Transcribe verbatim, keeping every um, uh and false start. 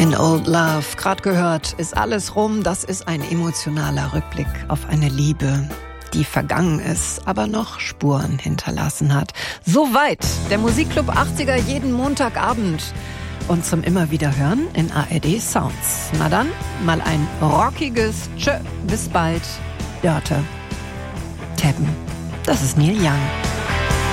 In Old Love, gerade gehört, ist alles rum. Das ist ein emotionaler Rückblick auf eine Liebe, die vergangen ist, aber noch Spuren hinterlassen hat. Soweit der Musikclub achtziger jeden Montagabend. Und zum immer wieder hören in A R D Sounds. Na dann, mal ein rockiges Tschö, bis bald. Dörte. Tappen. Das ist Neil Young.